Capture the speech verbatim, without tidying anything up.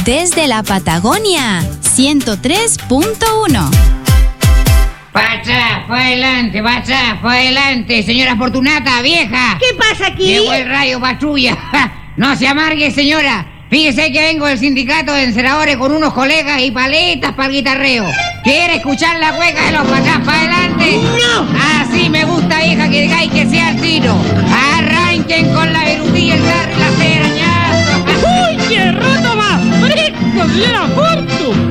Desde la Patagonia, ciento tres punto uno. Pa' atrás, pa' adelante, pa' atrás, pa' adelante, señora Fortunata, vieja. ¿Qué pasa aquí? Llegó el rayo patrulla. No se amargue, señora. Fíjese que vengo del sindicato de enceradores con unos colegas y paletas para el guitarreo. ¿Quiere escuchar la cueca de los pa' atrás, pa' adelante? ¡No! Así me gusta, hija, que digáis que sea el tiro. Arranquen con la virutilla, el carro y la cerañazo. ¡Uy, qué rato más fresco, señora!